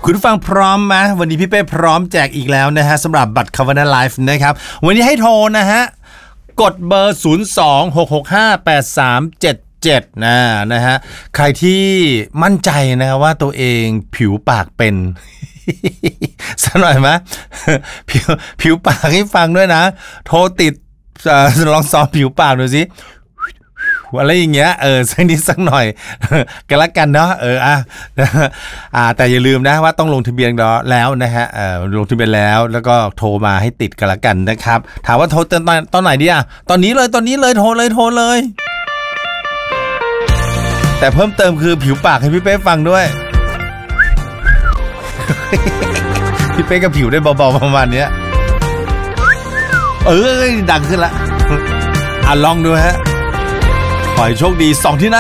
คุณฟังพร้อมไหมวันนี้พี่เป้พร้อมแจกอีกแล้วนะฮะสำหรับบัตร Kavanagh Live นะครับวันนี้ให้โทรนะฮะกดเบอร์ 02-665-8377 นะฮะใครที่มั่นใจนะครับว่าตัวเองผิวปากเป็นสักหน่อยไหมผิวปากให้ฟังด้วยนะโทรติดลองซ้อมผิวปากดูสิอะไรอย่างเงี้ยสักนิดสักหน่อยกันละกันเนาะแต่อย่าลืมนะว่าต้องลงทะเบียนแล้วนะฮะลงทะเบียนแล้วก็โทรมาให้ติดกันละกันนะครับถามว่าโทรตอนไหนดีตอนนี้เลยโทรเลยแต่เพิ่มเติมคือผิวปากให้พี่เป้ฟังด้วย พี่เป้กับผิวได้เบาๆประมาณเนี้ยดังขึ้นละลองดูฮะขอให้โชคดี2ที่นั่น